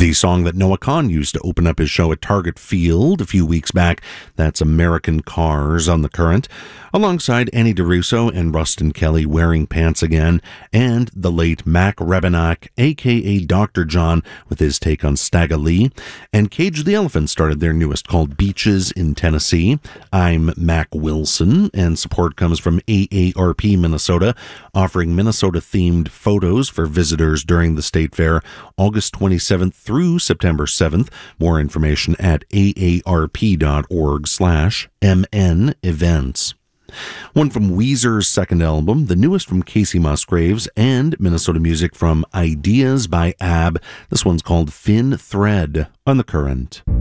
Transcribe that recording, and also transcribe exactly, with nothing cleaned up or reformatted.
The song that Noah Kahan used to open up his show at Target Field a few weeks back, that's American Cars on The Current, alongside Annie DeRusso and Rustin Kelly wearing pants again, and the late Mac Rebennack, a k a. Doctor John, with his take on Stagger Lee, and Cage the Elephant started their newest called Beaches in Tennessee. I'm Mac Wilson, and support comes from A A R P Minnesota, offering Minnesota-themed photos for visitors during the state fair, August twenty-seventh through September seventh. More information at aarp.org slash mn events. One from Weezer's second album, the newest from Casey Musgraves, and Minnesota music from Ideas by Ab. This one's called Fin Thread on The Current.